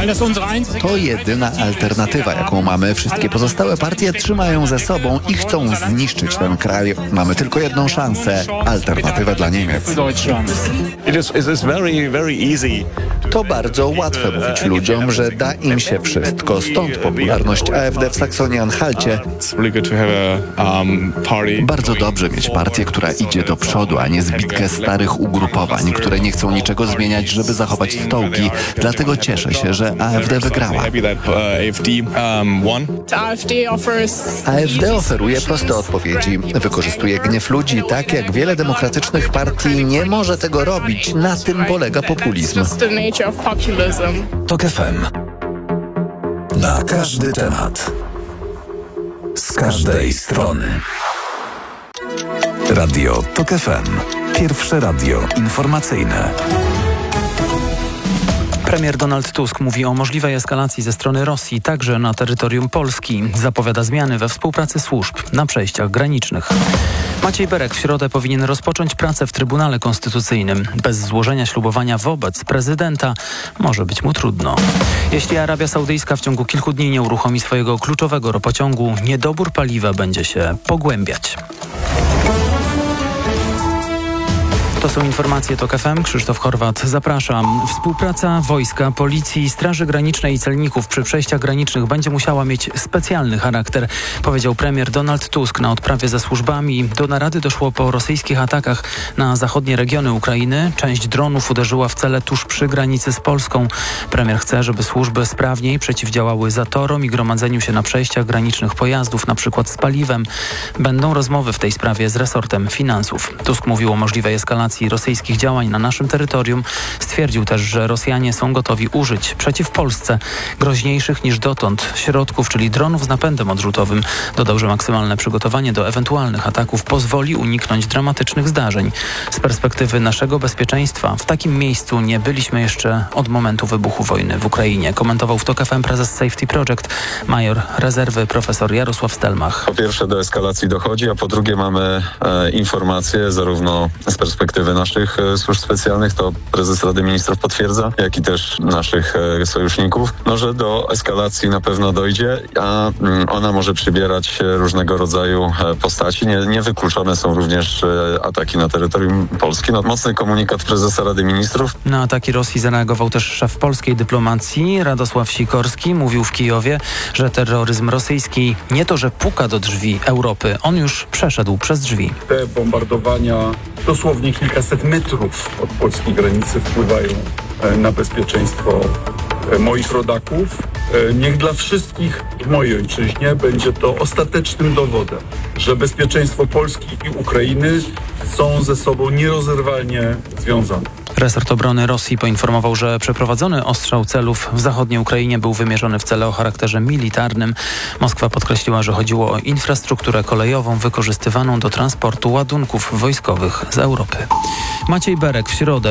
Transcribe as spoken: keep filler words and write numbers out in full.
To jedyna alternatywa, jaką mamy. Wszystkie pozostałe partie trzymają ze sobą i chcą zniszczyć ten kraj. Mamy tylko jedną szansę. Alternatywę dla Niemiec. To bardzo łatwe mówić ludziom, że da im się wszystko. Stąd popularność A F D w Saksonii-Anhalcie. Bardzo dobrze mieć partię, która idzie do przodu, a nie zbitkę starych ugrupowań, które nie chcą niczego zmieniać, żeby zachować stołki. Dlatego cieszę się, że A F D wygrała. A F D oferuje proste odpowiedzi. Wykorzystuje gniew ludzi tak, jak wiele demokratycznych partii nie może tego robić. Na tym polega populizm. Tok F M. Na każdy temat. Z każdej strony. Radio Tok F M. Pierwsze radio informacyjne. Premier Donald Tusk mówi o możliwej eskalacji ze strony Rosji, także na terytorium Polski. Zapowiada zmiany we współpracy służb na przejściach granicznych. Maciej Berek w środę powinien rozpocząć pracę w Trybunale Konstytucyjnym. Bez złożenia ślubowania wobec prezydenta może być mu trudno. Jeśli Arabia Saudyjska w ciągu kilku dni nie uruchomi swojego kluczowego ropociągu, niedobór paliwa będzie się pogłębiać. To są informacje Tok F M. Krzysztof Horwat, zapraszam. Współpraca wojska, policji, Straży Granicznej i celników przy przejściach granicznych będzie musiała mieć specjalny charakter, powiedział premier Donald Tusk na odprawie ze służbami. Do narady doszło po rosyjskich atakach na zachodnie regiony Ukrainy. Część dronów uderzyła w cele tuż przy granicy z Polską. Premier chce, żeby służby sprawniej przeciwdziałały zatorom i gromadzeniu się na przejściach granicznych pojazdów, na przykład z paliwem. Będą rozmowy w tej sprawie z resortem finansów. Tusk mówił o możliwej eskalacji rosyjskich działań na naszym terytorium. Stwierdził też, że Rosjanie są gotowi użyć przeciw Polsce groźniejszych niż dotąd środków, czyli dronów z napędem odrzutowym. Dodał, że maksymalne przygotowanie do ewentualnych ataków pozwoli uniknąć dramatycznych zdarzeń. Z perspektywy naszego bezpieczeństwa w takim miejscu nie byliśmy jeszcze od momentu wybuchu wojny w Ukrainie. Komentował w Tok F M prezes Safety Project, major rezerwy profesor Jarosław Stelmach. Po pierwsze do eskalacji dochodzi, a po drugie mamy e, informacje zarówno z perspektywy naszych e, służb specjalnych, to prezes Rady Ministrów potwierdza, jak i też naszych e, sojuszników, no, że do eskalacji na pewno dojdzie, a mm, ona może przybierać różnego rodzaju e, postaci. Nie, niewykluczone są również e, ataki na terytorium Polski. No, mocny komunikat prezesa Rady Ministrów. Na ataki Rosji zareagował też szef polskiej dyplomacji Radosław Sikorski. Mówił w Kijowie, że terroryzm rosyjski nie to, że puka do drzwi Europy, on już przeszedł przez drzwi. Te bombardowania dosłownie kilkaset metrów od polskiej granicy wpływają na bezpieczeństwo moich rodaków. Niech dla wszystkich w mojej ojczyźnie będzie to ostatecznym dowodem, że bezpieczeństwo Polski i Ukrainy są ze sobą nierozerwalnie związane. Resort Obrony Rosji poinformował, że przeprowadzony ostrzał celów w zachodniej Ukrainie był wymierzony w cele o charakterze militarnym. Moskwa podkreśliła, że chodziło o infrastrukturę kolejową wykorzystywaną do transportu ładunków wojskowych z Europy. Maciej Berek w środę